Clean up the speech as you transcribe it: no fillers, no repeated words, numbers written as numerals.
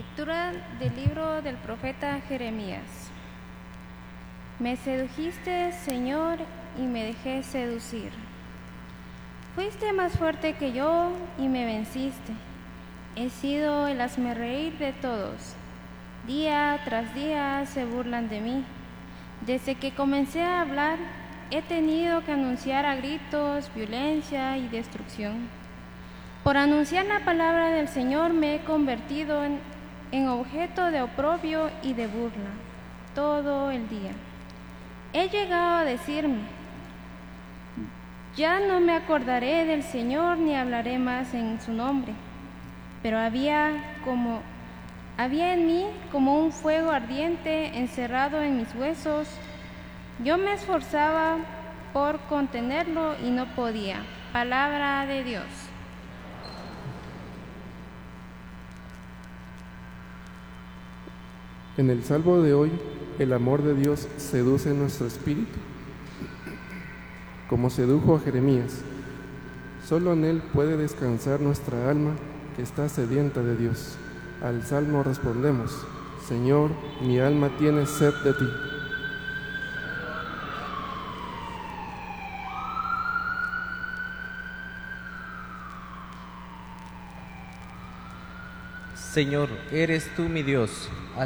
Lectura del libro del profeta Jeremías. Me sedujiste, Señor, y me dejé seducir. Fuiste más fuerte que yo y me venciste. He sido el hazmerreír de todos. Día tras día se burlan de mí. Desde que comencé a hablar, he tenido que anunciar a gritos violencia y destrucción. Por anunciar la palabra del Señor me he convertido en objeto de oprobio y de burla todo el día. He llegado a decirme: ya no me acordaré del Señor ni hablaré más en su nombre. Pero había en mí como un fuego ardiente encerrado en mis huesos. Yo me esforzaba por contenerlo y no podía. Palabra de Dios. En el salmo de hoy, el amor de Dios seduce nuestro espíritu, como sedujo a Jeremías. Solo en Él puede descansar nuestra alma que está sedienta de Dios. Al salmo respondemos: Señor, mi alma tiene sed de ti. Señor, eres tú mi Dios, a